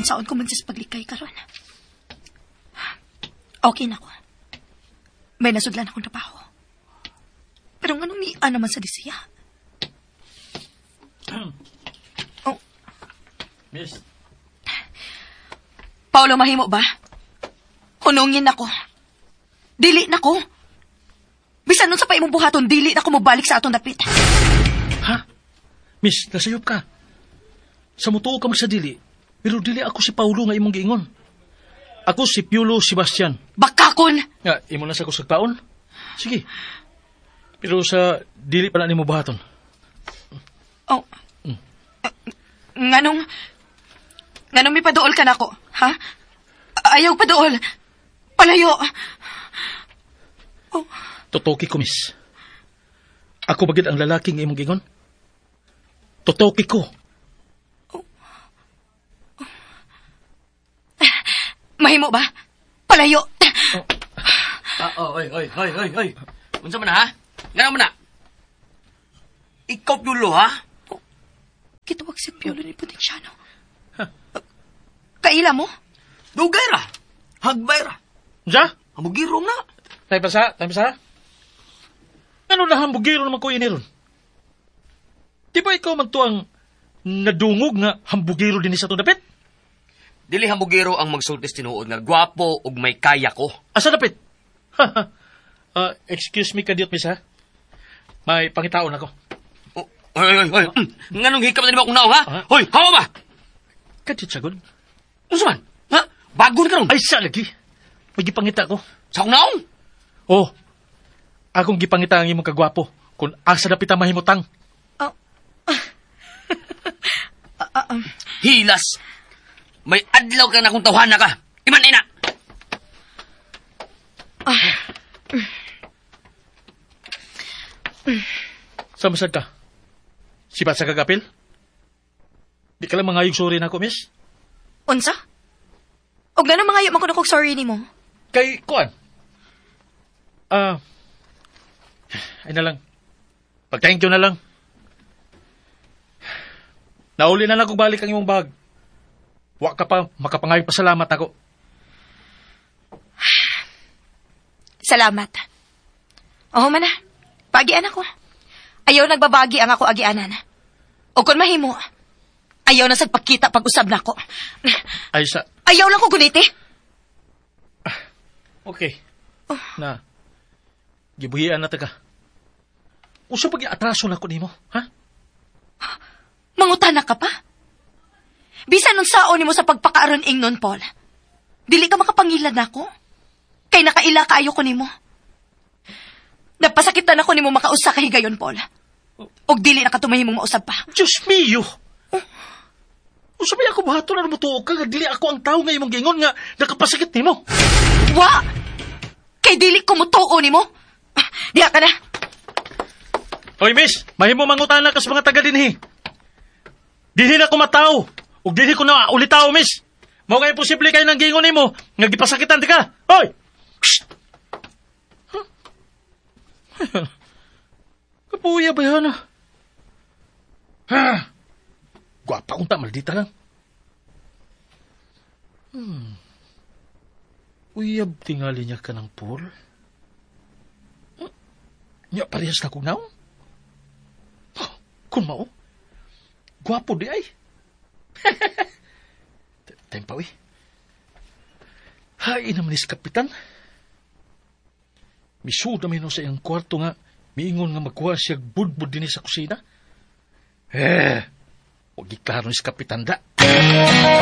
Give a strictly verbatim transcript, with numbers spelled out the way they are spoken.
unsaon ko man sa paglikay karon. Okay na ko. May nasudlan akong trabaho. Pero anong niya naman sa disiya? Oh. Miss. Paolo, mahimo ba? Unungin ako. Dili na ko. Bisan nun sa pa imong buhaton, dili na ko mabalik sa atong dapit. Ha? Miss, nasayop ka. Sa mutuo ka sa dili, pero dili ako si Paulo nga imong giingon. Ako si Piolo Sebastian. Bakakon! Nga, imo na sa kusagpaon? Sige. Pero sa dili pa na nimo buhaton. Oh. Mm. Nganong, nganong may paduol ka na ko, ha? Ayaw paduol. Palayo. Oh. Totoki ko, miss. Ako bagid ang lalaking imong gingon? Totoki ko. Oh. Oh. Mahimo ba? Palayo. Oh. Ah, oh, oy, oy, oy, oy, oy. Unsa man na, ha? Ngano man na? Ikaw, Piolo, ha? Oh. Kitawag si Piolo ni Putinciano. Huh. Uh, kaila mo? Dugay ra. Hagbay ra. Diya? Hamugirong na. Tayo pa sa, tayo pa sa? Ano na hambugiro naman ko iniron? Di ba ikaw man to ang nadungog nga hambugiro din sa to dapit? Dili hambugiro ang magsultis tinuod nga gwapo ug may kaya ko. Asa dapit? uh, excuse me kadiyot, miss, ha? May pangitaon ako. Oh, oy, oy, oy. Mm. Nganong hikap na di ba kung naong, ha? Uh-huh. Hoy, hawa ba? Kadiyot sagod. Ano man? Ha? Bago na ka ron? Ay, sa lagi. May gipangita ko. Sa kung naong? Oh. Akong gipangita ang imong kagwapo kung asa dapit ang mahimutang. Oh. uh, uh, um. Hilas. May adlaw ka na kung tawhan na ka. Iman, ina. Uh. Sa masad ka? Sibat sa kagapil? Di ka lang mangayog sorry na ako, miss? Unsa? Og na mga ayaw man ko na kog sorry ni mo. Kay, kuan? Ah, uh, ay na lang. Pag-thank you na lang. Nauli na lang kung balik ang imong bag. Wa ka pa makapangayong pasalamat ako. Salamat. Oo man na. Pagian ako. Ayaw nagbabagi ang ako agianan. O kung mahimo, ayaw na sagpakita pag-usab na ako. Ay sa... Ayaw lang ko guniti. Ah, okay. Oh. Na, gibuhian na taga. Usa pag atraso na ko nimo, ha? Mangutana ka pa? Bisan nung saon nimo sa pagpakaaron ingnon, Paul. Dili ka makapangilad na ako. Kay nakaila kaayo ko nimo. Napasakitan ako nimo makausa ka higayon, Paul. Og dili na katumahimong mausab pa. Diyos mio! Oh. Usa ba ako buhaton na mutuog ka, dili ako ang tao nga imong gingon nga nakapasakit nimo. Wa! Kay dili ko mutuo nimo. Diha ka na. Hoy, miss, mahimo mangutana ka sa mga taga dinhi. Dinhi na ko mataw. Ug dinhi ko na ulitaw, miss. Mao kay posible kay nang gingon nimo nga gipasakitan ti ka. Hoy! Huh? Kapuya ba yan, ah? Ha? Gwapa kung ta, maldita lang. Hmm. Uyab tingali niya ka ng Paul. Hmm? Niya parehas na kong naong? Oh, kung mao, gwapo di ay. Time pa, uy. Hain naman is kapitan. Misud naman sa iyang kwarto nga, miingon nga magkuha siya budbud din sa kusina. Eh, huwag iklaro is kapitan da.